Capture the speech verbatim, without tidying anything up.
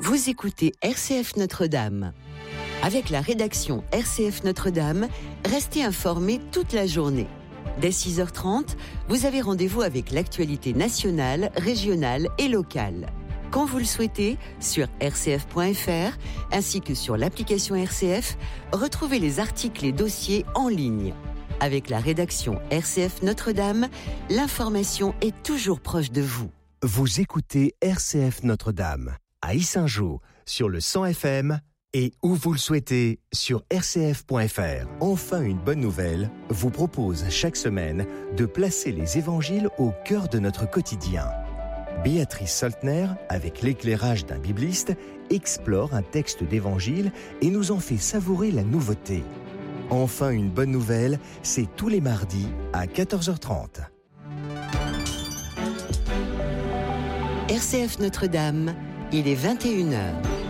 Vous écoutez R C F Notre-Dame. Avec la rédaction R C F Notre-Dame, restez informés toute la journée. Dès six heures trente, vous avez rendez-vous avec l'actualité nationale, régionale et locale. Quand vous le souhaitez, sur r c f point f r, ainsi que sur l'application R C F, retrouvez les articles et dossiers en ligne. Avec la rédaction R C F Notre-Dame, l'information est toujours proche de vous. Vous écoutez R C F Notre-Dame, à Yssingeaux, sur le cent F M, et où vous le souhaitez, sur r c f point f r. Enfin, une bonne nouvelle vous propose chaque semaine de placer les évangiles au cœur de notre quotidien. Béatrice Soltner, avec l'éclairage d'un bibliste, explore un texte d'évangile et nous en fait savourer la nouveauté. Enfin, une bonne nouvelle, c'est tous les mardis à quatorze heures trente. R C F Notre-Dame, il est vingt et une heures.